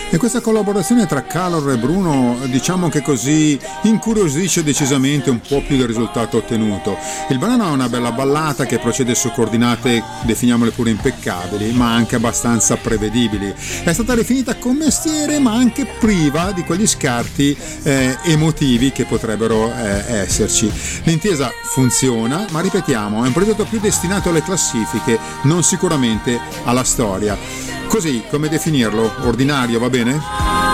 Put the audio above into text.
E questa collaborazione tra Calor e Bruno, diciamo che così incuriosisce decisamente un po' più del risultato ottenuto. Il brano è una bella ballata che procede su coordinate, definiamole pure impeccabili, ma anche abbastanza prevedibili. È stata rifinita con mestiere, ma anche priva di quegli scarti emotivi che potrebbero esserci. L'intesa funziona, ma ripetiamo, è un progetto più destinato alle classifiche, non sicuramente alla storia. Così, come definirlo? Ordinario, va bene?